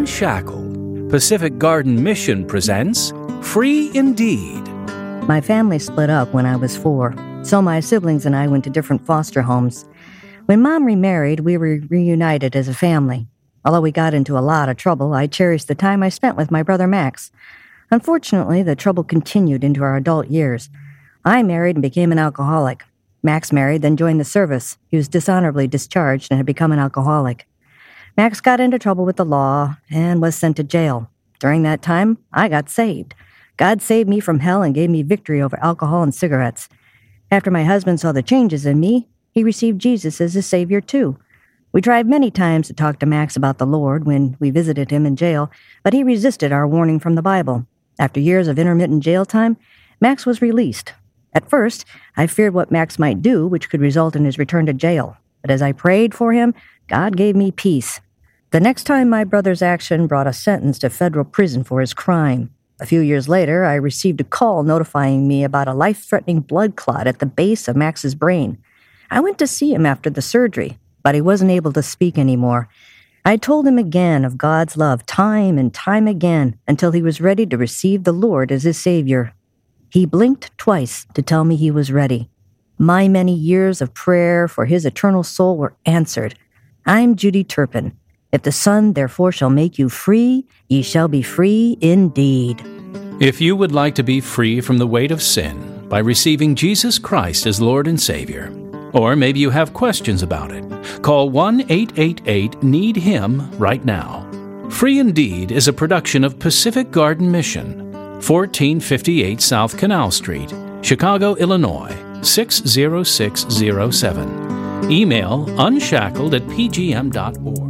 Unshackled, Pacific Garden Mission presents Free Indeed. My family split up when I was 4, so my siblings and I went to different foster homes. When Mom remarried, we were reunited as a family. Although we got into a lot of trouble, I cherished the time I spent with my brother Max. Unfortunately, the trouble continued into our adult years. I married and became an alcoholic. Max married, then joined the service. He was dishonorably discharged and had become an alcoholic. Max got into trouble with the law and was sent to jail. During that time, I got saved. God saved me from hell and gave me victory over alcohol and cigarettes. After my husband saw the changes in me, he received Jesus as his Savior too. We tried many times to talk to Max about the Lord when we visited him in jail, but he resisted our warning from the Bible. After years of intermittent jail time, Max was released. At first, I feared what Max might do, which could result in his return to jail. But as I prayed for him, God gave me peace. The next time my brother's action brought a sentence to federal prison for his crime. A few years later, I received a call notifying me about a life-threatening blood clot at the base of Max's brain. I went to see him after the surgery, but he wasn't able to speak anymore. I told him again of God's love time and time again until he was ready to receive the Lord as his Savior. He blinked twice to tell me he was ready. My many years of prayer for his eternal soul were answered. I'm Judy Turpin. If the Son therefore shall make you free, ye shall be free indeed. If you would like to be free from the weight of sin by receiving Jesus Christ as Lord and Savior, or maybe you have questions about it, call 1-888-NEED-HIM right now. Free Indeed is a production of Pacific Garden Mission, 1458 South Canal Street, Chicago, Illinois, 60607. Email unshackled@pgm.org.